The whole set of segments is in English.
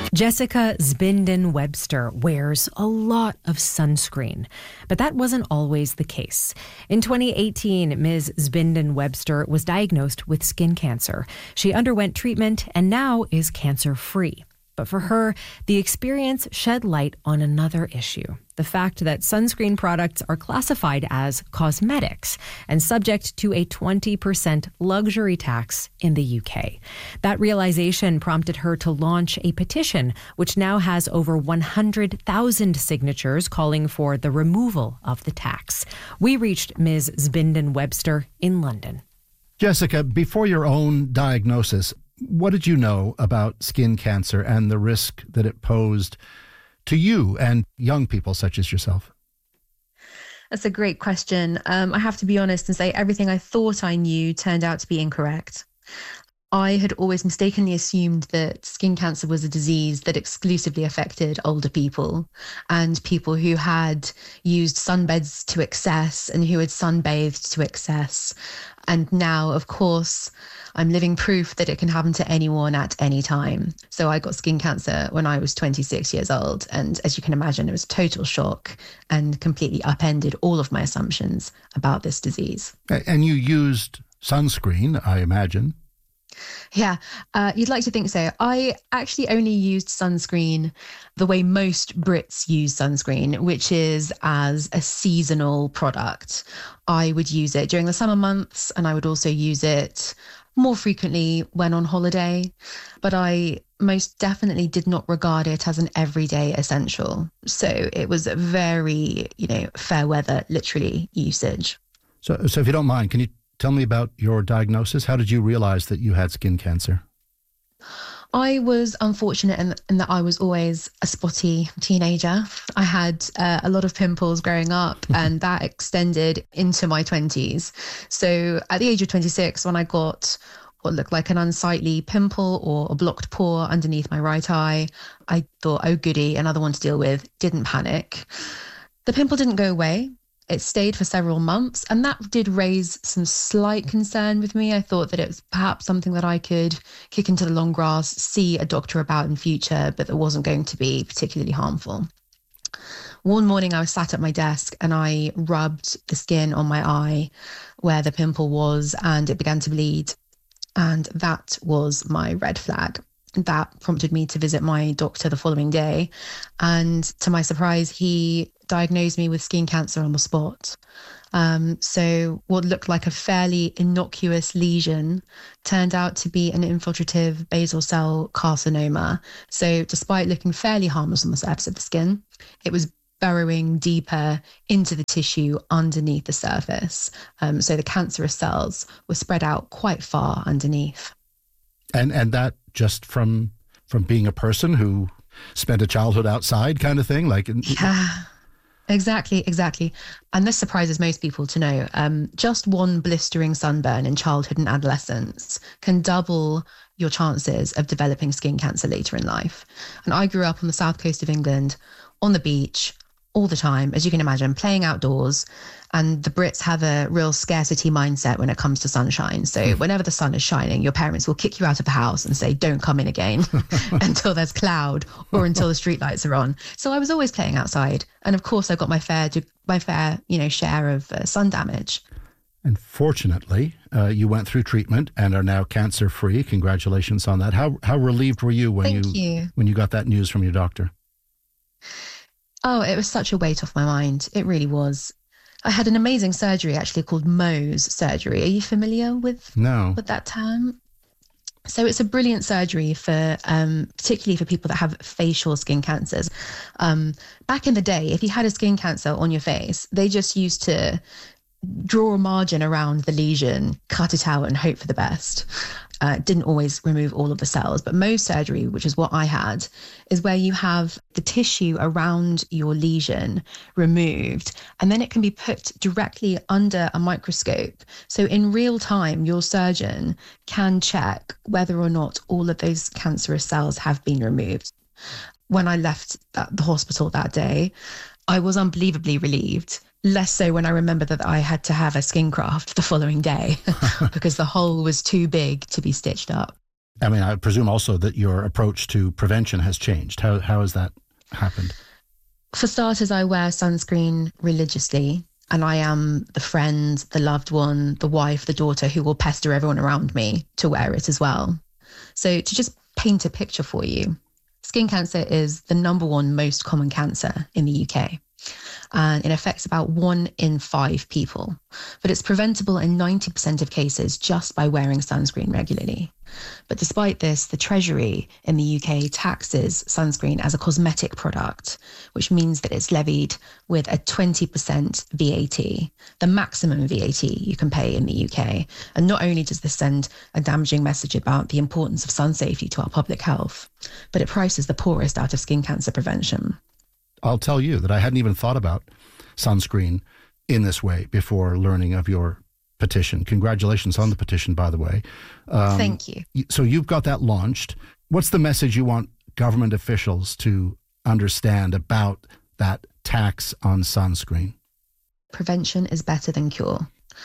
Jessica Zbinden Webster wears a lot of sunscreen, but that wasn't always the case. In 2018, Ms. Zbinden Webster was diagnosed with skin cancer. She underwent treatment and now is cancer-free. But for her, the experience shed light on another issue: the fact that sunscreen products are classified as cosmetics and subject to a 20% luxury tax in the UK. That realization prompted her to launch a petition, which now has over 100,000 signatures calling for the removal of the tax. We reached Ms. Zbinden Webster in London. Jessica, before your own diagnosis, what did you know about skin cancer and the risk that it posed to you and young people such as yourself? That's a great question. I have to be honest and say everything I thought I knew turned out to be incorrect. I had always mistakenly assumed that skin cancer was a disease that exclusively affected older people and people who had used sunbeds to excess and who had sunbathed to excess. And now, of course, I'm living proof that it can happen to anyone at any time. So I got skin cancer when I was 26 years old. And as you can imagine, it was a total shock and completely upended all of my assumptions about this disease. And you used sunscreen, I imagine. Yeah, you'd like to think so. I actually only used sunscreen the way most Brits use sunscreen, which is as a seasonal product. I would use it during the summer months, and I would also use it more frequently when on holiday. But I most definitely did not regard it as an everyday essential. So it was a very, fair weather, literally, usage. So if you don't mind, can you tell me about your diagnosis? How did you realize that you had skin cancer? I was unfortunate in that I was always a spotty teenager. I had a lot of pimples growing up, and that extended into my 20s. So at the age of 26, when I got what looked like an unsightly pimple or a blocked pore underneath my right eye, I thought, oh goody, another one to deal with. Didn't panic. The pimple didn't go away. It stayed for several months, and that did raise some slight concern with me. I thought that it was perhaps something that I could kick into the long grass, see a doctor about in future, but that wasn't going to be particularly harmful. One morning I was sat at my desk and I rubbed the skin on my eye where the pimple was, and it began to bleed. And that was my red flag. That prompted me to visit my doctor the following day. And to my surprise, he diagnosed me with skin cancer on the spot. So what looked like a fairly innocuous lesion turned out to be an infiltrative basal cell carcinoma. So despite looking fairly harmless on the surface of the skin, it was burrowing deeper into the tissue underneath the surface. So the cancerous cells were spread out quite far underneath. And that just from being a person who spent a childhood outside kind of thing? Yeah, exactly. And this surprises most people to know. Just one blistering sunburn in childhood and adolescence can double your chances of developing skin cancer later in life. And I grew up on the south coast of England, on the beach, all the time, as you can imagine, playing outdoors. And the Brits have a real scarcity mindset when it comes to sunshine. So whenever the sun is shining, your parents will kick you out of the house and say, don't come in again until there's cloud or until the streetlights are on. So I was always playing outside. And of course, I got my fair share of sun damage. And fortunately, you went through treatment and are now cancer-free. Congratulations on that. How relieved were you when you got that news from your doctor? Oh, it was such a weight off my mind. It really was. I had an amazing surgery actually called Mohs surgery. Are you familiar with that term? So it's a brilliant surgery for particularly for people that have facial skin cancers. Back in the day, if you had a skin cancer on your face, they just used to draw a margin around the lesion, cut it out and hope for the best. Didn't always remove all of the cells, but Mohs surgery, which is what I had, is where you have the tissue around your lesion removed, and then it can be put directly under a microscope. So in real time, your surgeon can check whether or not all of those cancerous cells have been removed. When I left the hospital that day, I was unbelievably relieved. Less so when I remember that I had to have a skin graft the following day because the hole was too big to be stitched up. I mean, I presume also that your approach to prevention has changed. How has that happened? For starters, I wear sunscreen religiously, and I am the friend, the loved one, the wife, the daughter who will pester everyone around me to wear it as well. So to just paint a picture for you, skin cancer is the number one most common cancer in the UK. And it affects about 1 in 5 people. But it's preventable in 90% of cases just by wearing sunscreen regularly. But despite this, the Treasury in the UK taxes sunscreen as a cosmetic product, which means that it's levied with a 20% VAT, the maximum VAT you can pay in the UK. And not only does this send a damaging message about the importance of sun safety to our public health, but it prices the poorest out of skin cancer prevention. I'll tell you that I hadn't even thought about sunscreen in this way before learning of your petition. Congratulations on the petition, by the way. Thank you. So you've got that launched. What's the message you want government officials to understand about that tax on sunscreen? Prevention is better than cure.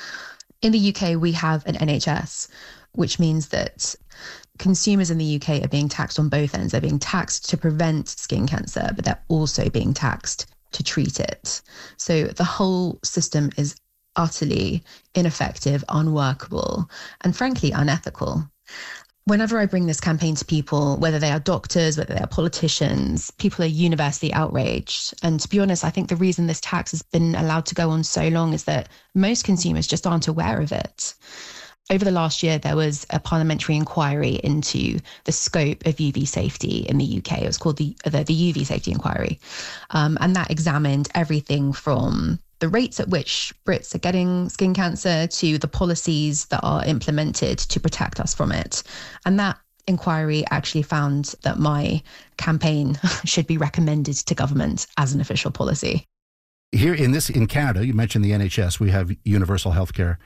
In the UK, we have an NHS, which means that consumers in the UK are being taxed on both ends. They're being taxed to prevent skin cancer, but they're also being taxed to treat it. So the whole system is utterly ineffective, unworkable, and frankly, unethical. Whenever I bring this campaign to people, whether they are doctors, whether they are politicians, people are universally outraged. And to be honest, I think the reason this tax has been allowed to go on so long is that most consumers just aren't aware of it. Over the last year, there was a parliamentary inquiry into the scope of UV safety in the UK. It was called the UV Safety Inquiry. And that examined everything from the rates at which Brits are getting skin cancer to the policies that are implemented to protect us from it. And that inquiry actually found that my campaign should be recommended to government as an official policy. Here in Canada, you mentioned the NHS, we have universal healthcare.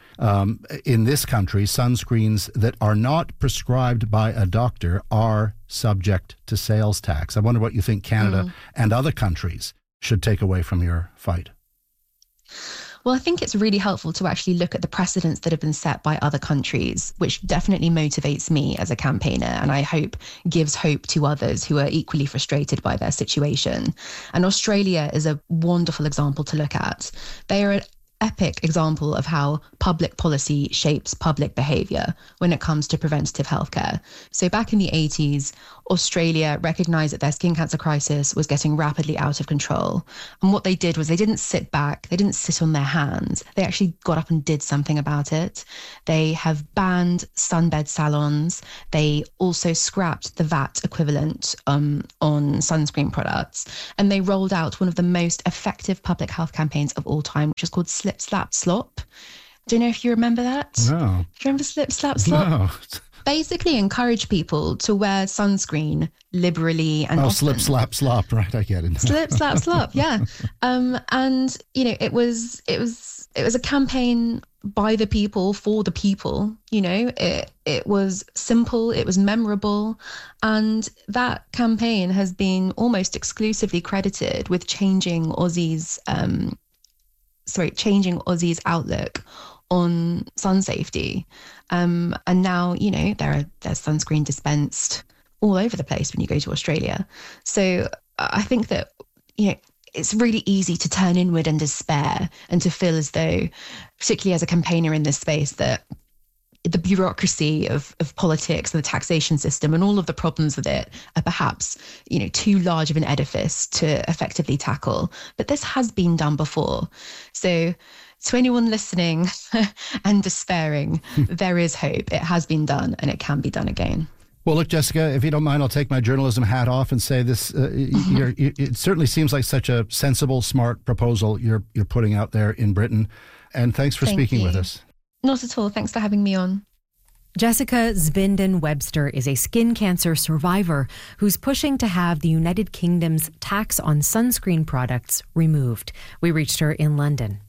In this country, sunscreens that are not prescribed by a doctor are subject to sales tax. I wonder what you think Canada and other countries should take away from your fight. Well, I think it's really helpful to actually look at the precedents that have been set by other countries, which definitely motivates me as a campaigner, and I hope gives hope to others who are equally frustrated by their situation. And Australia is a wonderful example to look at. They are an epic example of how public policy shapes public behaviour when it comes to preventative healthcare. So back in the 80s, Australia recognised that their skin cancer crisis was getting rapidly out of control. And what they did was they didn't sit back, they didn't sit on their hands. They actually got up and did something about it. They have banned sunbed salons. They also scrapped the VAT equivalent on sunscreen products. And they rolled out one of the most effective public health campaigns of all time, which is called Slip, Slap, Slop. Do you know if you remember that? No. Do you remember Slip, Slap, Slop? No. Basically encourage people to wear sunscreen liberally and often. Slip, slap, slop, right? I get it. Slip, slap, slop, yeah. And you know, it was a campaign by the people for the people. You know, it was simple, it was memorable, and that campaign has been almost exclusively credited with changing Aussie's outlook on sun safety. And now, you know, there's sunscreen dispensed all over the place when you go to Australia. So I think that, you know, it's really easy to turn inward and despair and to feel as though, particularly as a campaigner in this space, that the bureaucracy of politics and the taxation system and all of the problems with it are perhaps, you know, too large of an edifice to effectively tackle. But this has been done before. So to anyone listening and despairing, there is hope. It has been done and it can be done again. Well, look, Jessica, if you don't mind, I'll take my journalism hat off and say this. It certainly seems like such a sensible, smart proposal you're putting out there in Britain. And thanks for speaking with us. Not at all. Thanks for having me on. Jessica Zbinden Webster is a skin cancer survivor who's pushing to have the United Kingdom's tax on sunscreen products removed. We reached her in London.